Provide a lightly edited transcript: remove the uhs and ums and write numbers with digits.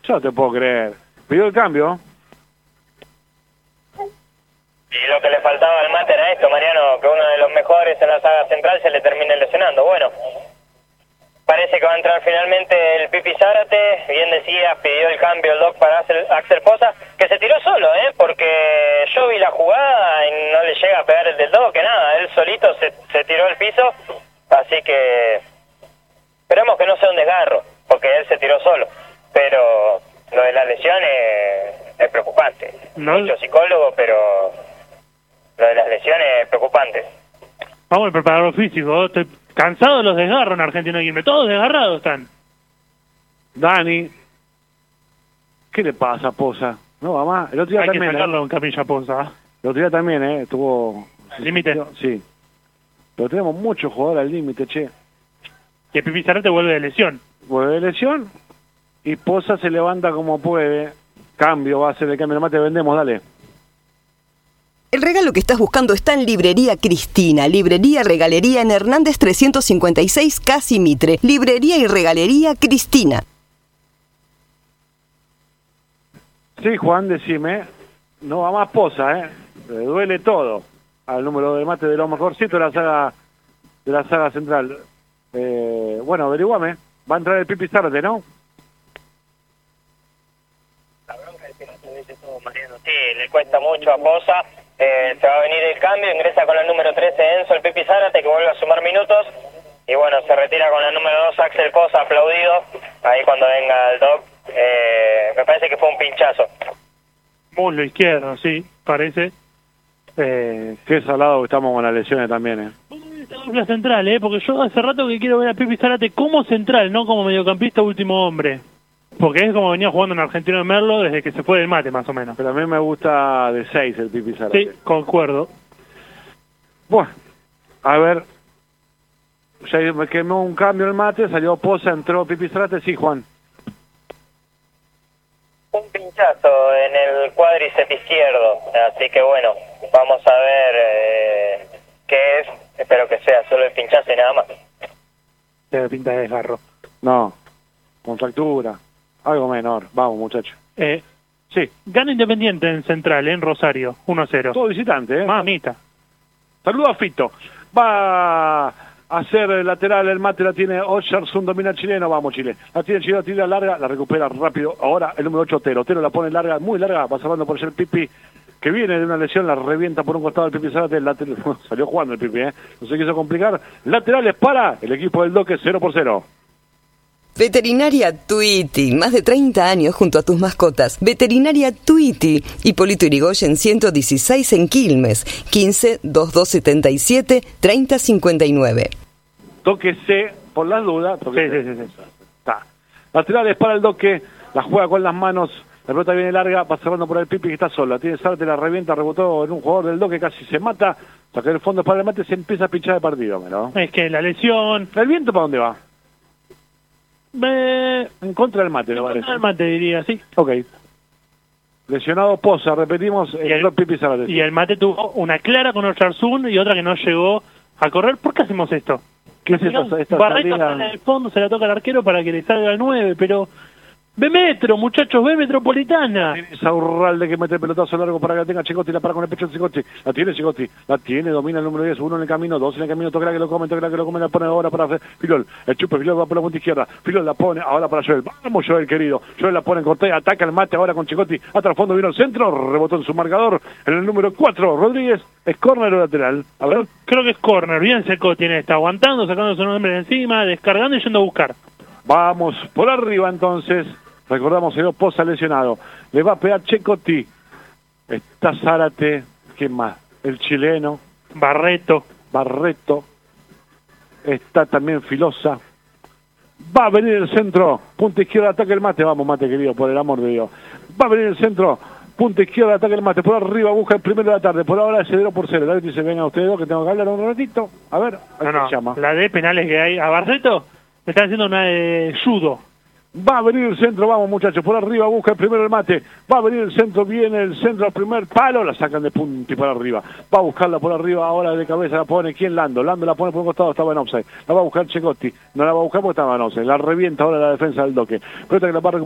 Yo no te puedo creer. ¿Pidió el cambio? Y lo que le faltaba al mate era esto, Mariano, que uno de los mejores en la saga central se le termine lesionando. Bueno, parece que va a entrar finalmente el Pipi Zárate. Bien decía, pidió el cambio el Doc para Axel Poza, que se tiró solo, porque yo vi la jugada y no le llega a pegar el del Doc, que nada, él solito se tiró al piso, así que esperemos que no sea un desgarro, porque él se tiró solo, pero lo de la lesión es preocupante. No. Mucho psicólogo, pero lo de las lesiones es preocupante. Vamos al preparador físico. Estoy cansado de los desgarros en Argentina de Quilmes. Todos desgarrados están. Dani, ¿qué le pasa a Poza? No, mamá, el otro día Hay también. que sacarlo en Capilla Poza. El otro día también, estuvo... ¿Límite? Sí. Pero tenemos muchos jugadores al límite, che. Que Pipi Zárate vuelve de lesión. Vuelve de lesión y Poza se levanta como puede. Cambio, va a hacer el cambio de mate, vendemos, dale. El regalo que estás buscando está en Librería Cristina, librería regalería en Hernández 356, Casi Mitre. Librería y regalería Cristina. Sí, Juan, decime, no va más Poza, le duele todo al número de mate de lo mejorcito de la saga central. Bueno, averiguame, va a entrar el Pipi Zárate, ¿no? La bronca es que no te dice todo, Mariano. Sí, le cuesta mucho a Poza. Se va a venir el cambio, ingresa con el número 13 Enzo, el Pipi Zárate, que vuelve a sumar minutos. Y bueno, se retira con el número 2 Axel Poza, aplaudido. Ahí cuando venga el Doc, me parece que fue un pinchazo. Muslo izquierdo, sí, parece. Qué salado que estamos con las lesiones también, La central, porque yo hace rato que quiero ver a Pipi Zárate como central, no como mediocampista último hombre. Porque es como venía jugando en Argentino de Merlo desde que se fue del mate, más o menos. Pero a mí me gusta de 6 el Pipi Zárate. Sí, concuerdo. Bueno, a ver, ya me quemó un cambio el mate, salió Poza, entró Pipi Zárate, sí, Juan. Un pinchazo en el cuádriceps izquierdo, así que bueno, vamos a ver qué es. Espero que sea solo el pinchazo y nada más. Tiene pinta de desgarro. No, contractura, algo menor. Vamos, muchachos. Sí, gana Independiente en Central, en Rosario, 1-0. Todo visitante, Mamita. Saludos a Fito. Va a hacer el lateral, el mate la tiene Oyarzún, domina el chileno, vamos Chile. La tiene el chileno, tira larga, la recupera rápido. Ahora el número 8, Otero. Otero la pone larga, muy larga, va cerrando por ser Pipi, que viene de una lesión, la revienta por un costado el Pipi Zárate, salió jugando el Pipi, no se quiso complicar. Laterales para el equipo del Doque, 0-0. Veterinaria Tuiti, más de 30 años junto a tus mascotas. Veterinaria Tuiti, Hipólito Yrigoyen 116 en Quilmes, 15-2277-3059. Tóquese por las dudas. Sí. Está. Laterales para el Doque, la juega con las manos, la pelota viene larga, va cerrando por el Pipi que está solo. La tiene Zárate, la revienta, rebotó en un jugador del Doque, casi se mata, saca el fondo para el mate, se empieza a pinchar el partido, ¿no? Es que la lesión... ¿El viento para dónde va? En contra del mate, me parece. En contra del mate, diría, sí. Ok. Lesionado Poza, repetimos, el Pipi Zárate. Y el mate tuvo una clara con Oyarzún y otra que no llegó a correr. ¿Por qué hacemos esto? ¿Qué es esta Barreto salida? sale del fondo, se la toca al arquero para que le salga el 9, pero... ¡Ve Metro, muchachos! ¡Ve Metropolitana! Saurralde que mete el pelotazo largo para que la tenga Chicotti, la para con el pecho de Chicotti. La tiene Chicotti, la tiene, domina el número 10, 1 en el camino, 2 en el camino, toca que lo come, la pone ahora para hacer Filol. El chupe, Filol va por la punta izquierda. Filol la pone ahora para Joel. Vamos, Joel, querido. Joel la pone en corte, ataca el mate ahora con Chicotti. Hasta el fondo vino el centro, rebotó en su marcador. En el número 4, Rodríguez, es córner o lateral. A ver. Creo que es córner, bien seco tiene, está aguantando, sacando su nombre de encima, descargando y yendo a buscar. Vamos por arriba entonces. Recordamos, señor Poza lesionado. Le va a pegar Chicotti. Está Zárate. ¿Quién más? El chileno. Barreto. Está también Filosa. Va a venir el centro. Punta izquierda, ataque el mate. Vamos, mate querido, por el amor de Dios. Va a venir el centro. Punta izquierda, ataque el mate. Por arriba busca el primero de la tarde. Por ahora es 0-0. El árbitro dice, vengan ustedes dos que tengo que hablar un ratito. A ver, No, llama. la de penales que hay. A Barreto le están haciendo una de judo. Va a venir el centro, vamos muchachos, por arriba busca el primero el mate, va a venir el centro, viene el centro al primer palo, la sacan de punta y para arriba, va a buscarla por arriba, ahora de cabeza la pone, ¿quién? Lando la pone por un costado, estaba en offside, la va a buscar Chicotti, no la va a buscar porque estaba en offside, la revienta ahora la defensa del Doque, pero que la va a recuperar